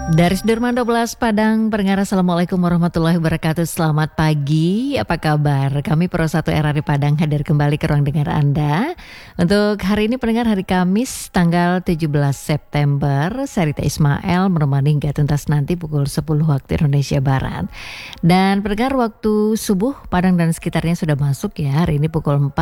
Dari Sudirman 12 Padang, pendengar, Assalamualaikum warahmatullahi wabarakatuh. Selamat pagi, apa kabar? Kami Pro 1 RRI Padang hadir kembali ke ruang dengar Anda. Untuk hari ini pendengar, hari Kamis tanggal 17 September, Sarita Ismail menemani hingga tuntas nanti pukul 10 waktu Indonesia Barat. Dan pendengar, waktu subuh Padang dan sekitarnya sudah masuk ya, hari ini pukul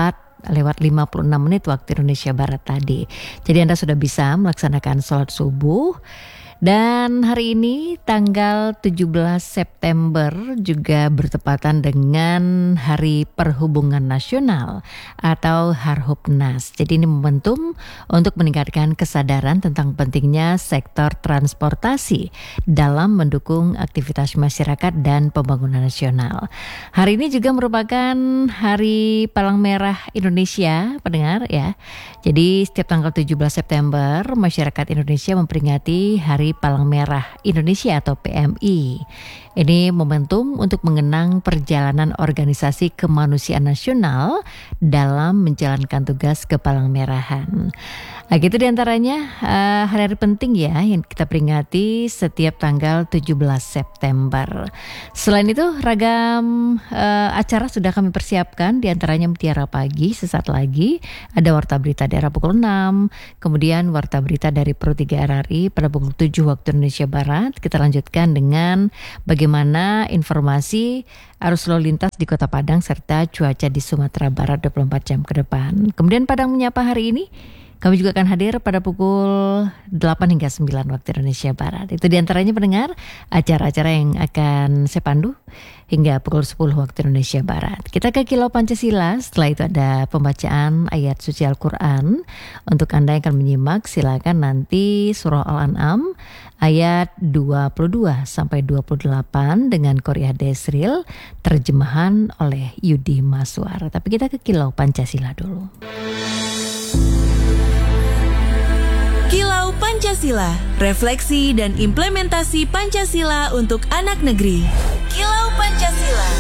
4:56 waktu Indonesia Barat tadi. Jadi Anda sudah bisa melaksanakan sholat subuh. Dan hari ini tanggal 17 September juga bertepatan dengan Hari Perhubungan Nasional atau Harhubnas. Jadi ini momentum untuk meningkatkan kesadaran tentang pentingnya sektor transportasi dalam mendukung aktivitas masyarakat dan pembangunan nasional. Hari ini juga merupakan Hari Palang Merah Indonesia, pendengar ya. Jadi setiap tanggal 17 September masyarakat Indonesia memperingati Hari Palang Merah Indonesia atau PMI. Ini momentum untuk mengenang perjalanan organisasi kemanusiaan nasional dalam menjalankan tugas kepalang-merahan. Nah, gitu diantaranya hari-hari penting ya yang kita peringati setiap tanggal 17 September. Selain itu ragam acara sudah kami persiapkan, diantaranya Mutiara Pagi sesaat lagi, ada Warta Berita Daerah pukul 6, kemudian Warta Berita dari Pro 3 RRI pada pukul 7 waktu Indonesia Barat. Kita lanjutkan dengan bagaimana informasi arus lalu lintas di Kota Padang serta cuaca di Sumatera Barat 24 jam ke depan. Kemudian Padang Menyapa hari ini kami juga akan hadir pada pukul 8 hingga 9 waktu Indonesia Barat. Itu diantaranya pendengar acara-acara yang akan saya pandu hingga pukul 10 waktu Indonesia Barat. Kita ke Kilau Pancasila, setelah itu ada pembacaan ayat suci Al-Quran. Untuk Anda yang akan menyimak silakan nanti surah Al-An'am ayat 22 sampai 28 dengan Korea Desril, terjemahan oleh Yudi Maswar. Tapi kita ke Kilau Pancasila dulu. Kilau Pancasila, refleksi dan implementasi Pancasila untuk anak negeri. Kilau Pancasila.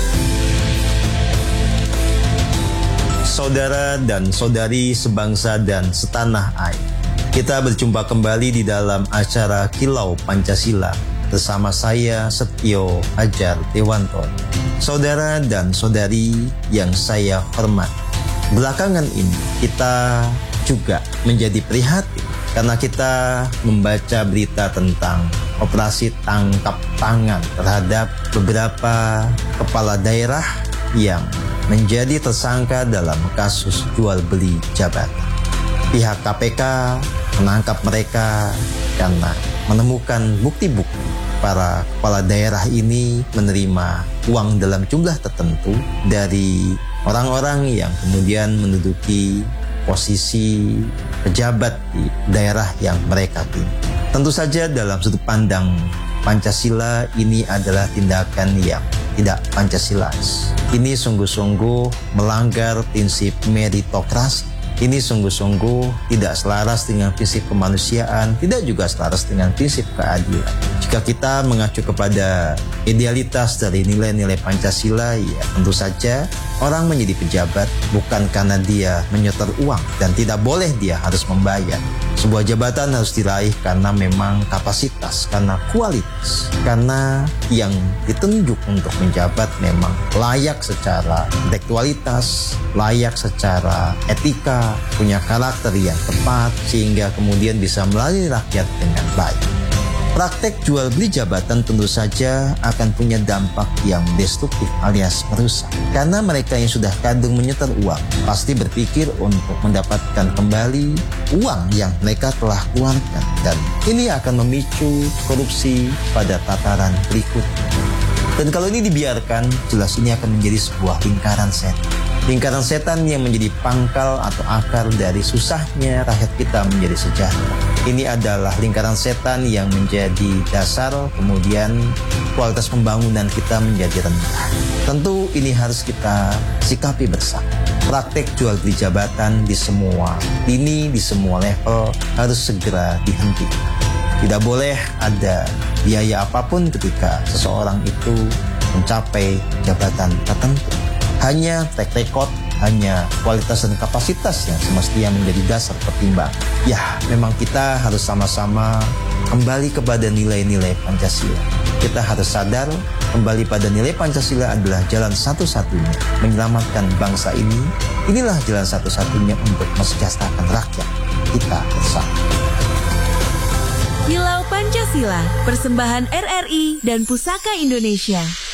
Saudara dan saudari sebangsa dan setanah air, kita berjumpa kembali di dalam acara Kilau Pancasila bersama saya Setio Hajar Dewanto. Saudara dan saudari yang saya hormati, belakangan ini kita juga menjadi prihatin karena kita membaca berita tentang operasi tangkap tangan terhadap beberapa kepala daerah yang menjadi tersangka dalam kasus jual beli jabatan. Pihak KPK menangkap mereka karena menemukan bukti-bukti para kepala daerah ini menerima uang dalam jumlah tertentu dari orang-orang yang kemudian menduduki posisi pejabat di daerah yang mereka pilih. Tentu saja dalam sudut pandang Pancasila ini adalah tindakan yang tidak Pancasilais. Ini sungguh-sungguh melanggar prinsip meritokrasi. Ini sungguh-sungguh tidak selaras dengan prinsip kemanusiaan, tidak juga selaras dengan prinsip keadilan. Jika kita mengacu kepada idealitas dari nilai-nilai Pancasila, ya tentu saja orang menjadi pejabat bukan karena dia menyetor uang dan tidak boleh dia harus membayar. Sebuah jabatan harus diraih karena memang kapasitas, karena kualitas, karena yang ditunjuk untuk menjabat memang layak secara intelektualitas, layak secara etika, punya karakter yang tepat sehingga kemudian bisa melayani rakyat dengan baik. Praktek jual beli jabatan tentu saja akan punya dampak yang destruktif alias merusak. Karena mereka yang sudah kadung menyetor uang pasti berpikir untuk mendapatkan kembali uang yang mereka telah keluarkan. Dan ini akan memicu korupsi pada tataran berikutnya. Dan kalau ini dibiarkan, jelas ini akan menjadi sebuah lingkaran setan. Lingkaran setan yang menjadi pangkal atau akar dari susahnya rakyat kita menjadi sejahtera. Ini adalah lingkaran setan yang menjadi dasar kemudian kualitas pembangunan kita menjadi rendah. Tentu ini harus kita sikapi bersama. Praktek jual beli jabatan di semua lini, di semua level harus segera dihentikan. Tidak boleh ada biaya apapun ketika seseorang itu mencapai jabatan tertentu. Hanya track record, hanya kualitas dan kapasitas yang semestinya menjadi dasar pertimbangan. Ya, memang kita harus sama-sama kembali kepada nilai-nilai Pancasila. Kita harus sadar kembali pada nilai Pancasila adalah jalan satu-satunya menyelamatkan bangsa ini. Inilah jalan satu-satunya untuk mensejahterakan rakyat kita bersama. Kilau Pancasila, persembahan RRI dan Pusaka Indonesia.